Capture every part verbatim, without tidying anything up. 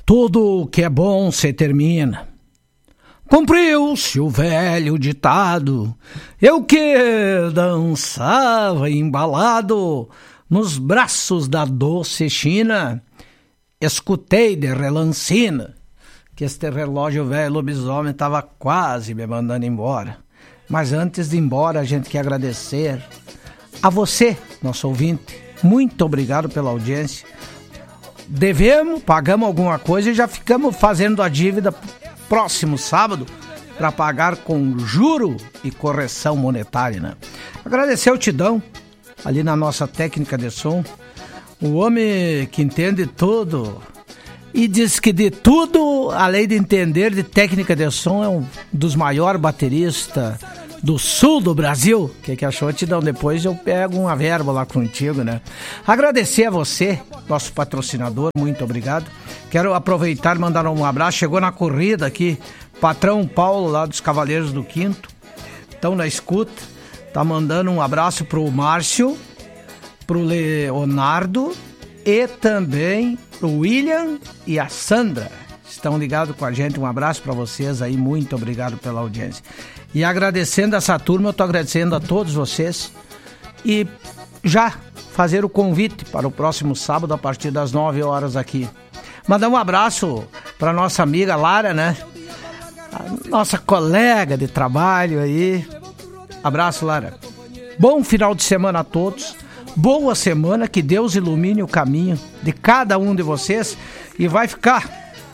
Tudo que é bom se termina. Cumpriu-se o velho ditado, eu que dançava embalado nos braços da doce China, escutei de relancina que este relógio velho lobisomem estava quase me mandando embora. Mas antes de ir embora, a gente quer agradecer a você, nosso ouvinte. Muito obrigado pela audiência. Devemos, pagamos alguma coisa e já ficamos fazendo a dívida próximo sábado para pagar com juro e correção monetária, né? Agradecer ao Tidão, ali na nossa técnica de som, o homem que entende tudo e diz que de tudo, além de entender de técnica de som, é um dos maiores bateristas do sul do Brasil. O que, que achou, Tidão? Depois eu pego uma verba lá contigo, né? Agradecer a você, nosso patrocinador, muito obrigado. Quero aproveitar e mandar um abraço. Chegou na corrida aqui, patrão Paulo lá dos Cavaleiros do Quinto, estão na escuta. Tá mandando um abraço pro Márcio, pro Leonardo e também pro William e a Sandra. Estão ligados com a gente. Um abraço para vocês aí, muito obrigado pela audiência. E agradecendo essa turma, eu tô agradecendo a todos vocês. E já fazer o convite para o próximo sábado a partir das nove horas aqui. Mandar um abraço para nossa amiga Lara, né? A nossa colega de trabalho aí. Abraço, Lara. Bom final de semana a todos. Boa semana, que Deus ilumine o caminho de cada um de vocês. E vai ficar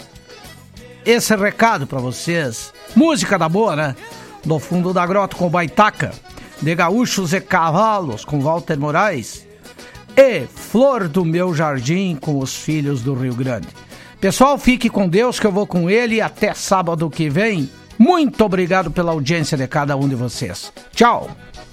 esse recado para vocês. Música da boa, né? Do Fundo da Grota com Baitaca, de Gaúchos e Cavalos com Walter Moraes e Flor do Meu Jardim com os Filhos do Rio Grande. Pessoal, fique com Deus que eu vou com ele e até sábado que vem. Muito obrigado pela audiência de cada um de vocês. Tchau!